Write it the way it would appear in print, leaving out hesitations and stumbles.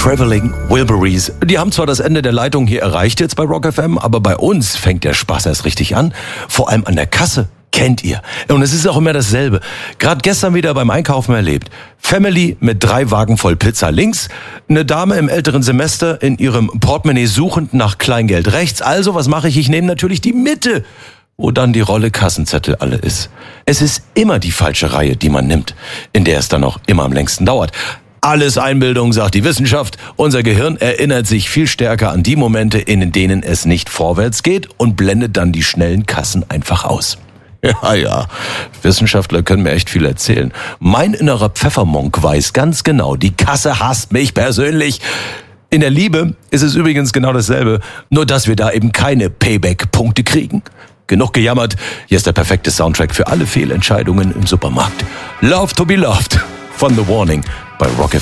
Traveling Wilburys. Die haben zwar das Ende der Leitung hier erreicht jetzt bei Rock FM, aber bei uns fängt der Spaß erst richtig an. Vor allem an der Kasse. Kennt ihr. Und es ist auch immer dasselbe. Gerade gestern wieder beim Einkaufen erlebt. Family mit 3 Wagen voll Pizza links, eine Dame im älteren Semester in ihrem Portemonnaie suchend nach Kleingeld rechts. Also, was mache ich? Ich nehme natürlich die Mitte, wo dann die Rolle Kassenzettel alle ist. Es ist immer die falsche Reihe, die man nimmt, in der es dann auch immer am längsten dauert. Alles Einbildung, sagt die Wissenschaft. Unser Gehirn erinnert sich viel stärker an die Momente, in denen es nicht vorwärts geht und blendet dann die schnellen Kassen einfach aus. Ja, Wissenschaftler können mir echt viel erzählen. Mein innerer Pfeffermonk weiß ganz genau, die Kasse hasst mich persönlich. In der Liebe ist es übrigens genau dasselbe, nur dass wir da eben keine Payback-Punkte kriegen. Genug gejammert, hier ist der perfekte Soundtrack für alle Fehlentscheidungen im Supermarkt. Love to be loved von The Warning bei Rock FM.